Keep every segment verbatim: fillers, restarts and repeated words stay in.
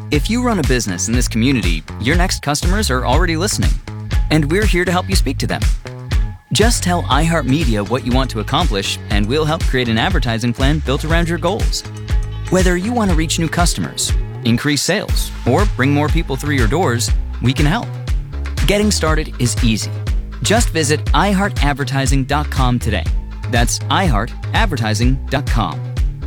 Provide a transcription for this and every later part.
If you run a business in this community, your next customers are already listening, and we're here to help you speak to them. Just tell iHeartMedia what you want to accomplish, and we'll help create an advertising plan built around your goals. Whether you want to reach new customers, increase sales, or bring more people through your doors, we can help. Getting started is easy. Just visit i heart advertising dot com today. That's i heart advertising dot com.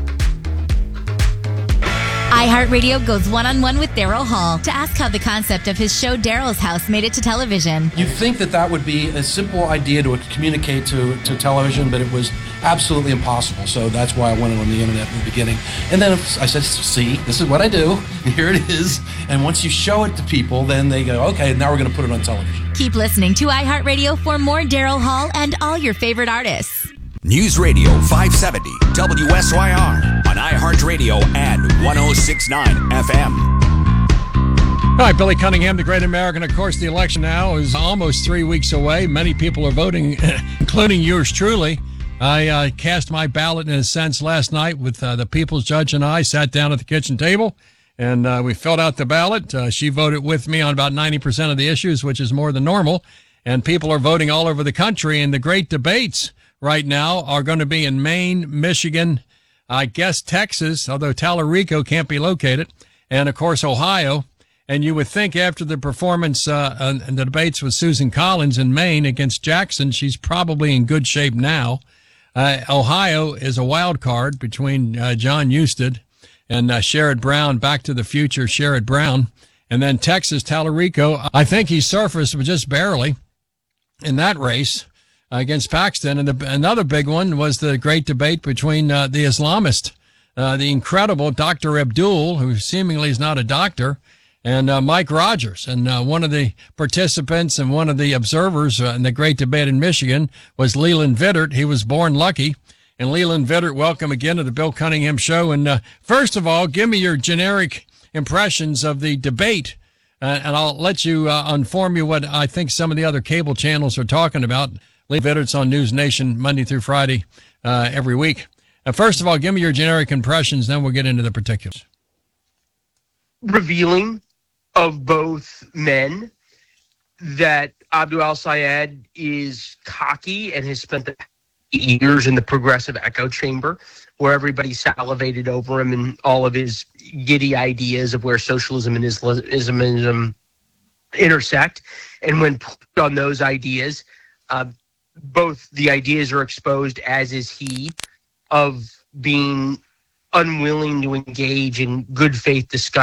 iHeartRadio goes one-on-one with Daryl Hall to ask how the concept of his show Daryl's House made it to television. You'd think that that would be a simple idea to communicate to, to television, but it was absolutely impossible. So that's why I went on the internet in the beginning. And then I said, see, this is what I do. Here it is. And once you show it to people, then they go, okay, now we're going to put it on television. Keep listening to iHeartRadio for more Daryl Hall and all your favorite artists. News Radio five seventy W S Y R on iHeartRadio and one oh six point nine F M. All right, Billy Cunningham, the Great American. Of course, the election now is almost three weeks away. Many people are voting, including yours truly. I uh, cast my ballot, in a sense, last night with uh, the People's Judge and I sat down at the kitchen table, and uh, we filled out the ballot. Uh, she voted with me on about ninety percent of the issues, which is more than normal. And people are voting all over the country, and the great debates right now are going to be in Maine, Michigan, I guess Texas, although Tallarico can't be located, and, of course, Ohio. And you would think after the performance uh, and the debates with Susan Collins in Maine against Jackson, she's probably in good shape now. Uh, Ohio is a wild card between uh, John Husted and uh, Sherrod Brown, Back to the Future Sherrod Brown. And then Texas, Tallarico, I think he surfaced just barely in that race against Paxton. And the, another big one was the great debate between uh, the Islamist, uh, the incredible Doctor Abdul, who seemingly is not a doctor, and uh, Mike Rogers. And uh, one of the participants and one of the observers uh, in the great debate in Michigan was Leland Vittert. He was born lucky. And Leland Vittert, welcome again to the Bill Cunningham Show. And uh, first of all, give me your generic impressions of the debate, uh, and I'll let you uh, inform you what I think some of the other cable channels are talking about. Lee Vittert's on News Nation Monday through Friday uh, every week. Uh, first of all, give me your generic impressions, then we'll get into the particulars. Revealing of both men that Abdul al-Sayed is cocky and has spent the years in the progressive echo chamber where everybody salivated over him and all of his giddy ideas of where socialism and Islamism intersect. And when put on those ideas, uh, both the ideas are exposed, as is he, of being unwilling to engage in good faith discussion